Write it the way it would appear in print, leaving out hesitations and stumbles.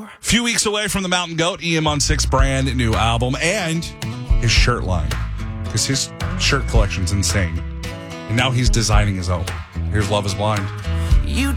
Few weeks away from the Mountain Goat, EM on 6 brand new album and his shirt line. Because his shirt collection's insane. And now he's designing his own. Here's Love is Blind. You